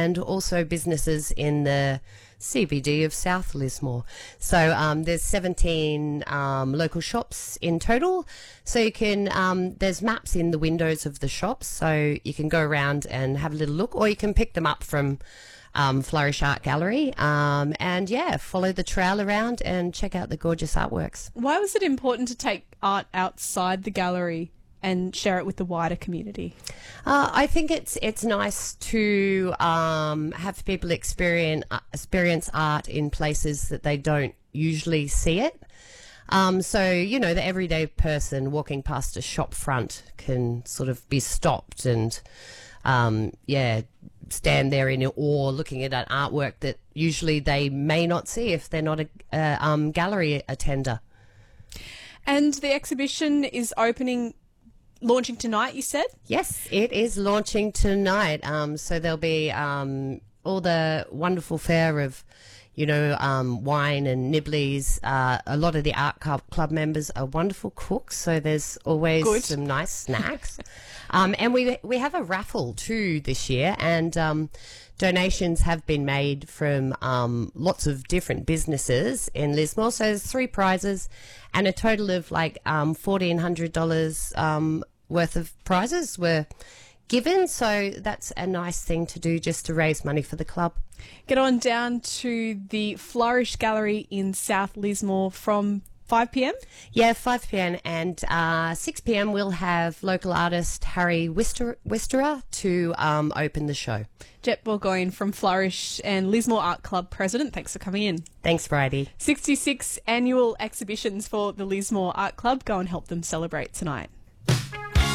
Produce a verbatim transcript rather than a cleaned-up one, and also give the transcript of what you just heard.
and also businesses in the C B D of South Lismore. So um, there's seventeen um, local shops in total. So you can, um, there's maps in the windows of the shops, so you can go around and have a little look, or you can pick them up from um, Flourish Art Gallery um, and, yeah, follow the trail around and check out the gorgeous artworks. Why was it important to take art outside the gallery and share it with the wider community? Uh, I think it's it's nice to um, have people experience experience art in places that they don't usually see it. Um, so, you know, the everyday person walking past a shop front can sort of be stopped and, um, yeah, stand there in awe looking at an artwork that usually they may not see if they're not a, a um, gallery attender. And the exhibition is opening Launching tonight, you said? Yes, it is launching tonight. Um, so there'll be um, all the wonderful fare of, you know, um, wine and nibblies. Uh, a lot of the art club, club members are wonderful cooks, so there's always Good. some nice snacks. um, and we we have a raffle too this year, and um, donations have been made from um, lots of different businesses in Lismore. So there's three prizes and a total of like um, fourteen hundred dollars um, worth of prizes were given. So that's a nice thing to do just to raise money for the club. Get on down to the Flourish Gallery in South Lismore from five p m? Yeah, five p m and uh, six p m we'll have local artist Harry Wister- Wisterer to um, open the show. Jet Burgoyne from Flourish and Lismore Art Club President, thanks for coming in. Thanks, Bridie. sixty-six annual exhibitions for the Lismore Art Club. Go and help them celebrate tonight.